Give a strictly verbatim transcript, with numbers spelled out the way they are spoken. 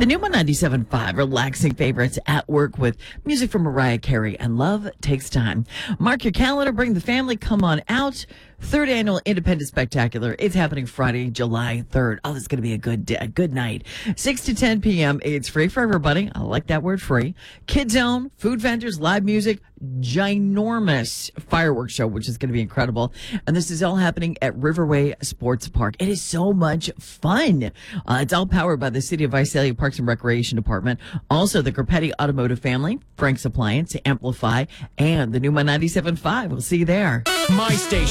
The new one ninety-seven point five, relaxing favorites at work with music from Mariah Carey and Love Takes Time. Mark your calendar, bring the family, come on out. Third annual Independence Spectacular. It's happening Friday, July third. Oh, this is going to be a good day, a good night. six to ten p.m. It's free for everybody. I like that word, free. Kids Zone, food vendors, live music, ginormous fireworks show, which is going to be incredible. And this is all happening at Riverway Sports Park. It is so much fun. Uh, it's all powered by the City of Visalia Parks and Recreation Department. Also, the Grupetti Automotive Family, Frank's Appliance, Amplify, and the new ninety-seven point five. We'll see you there. My station.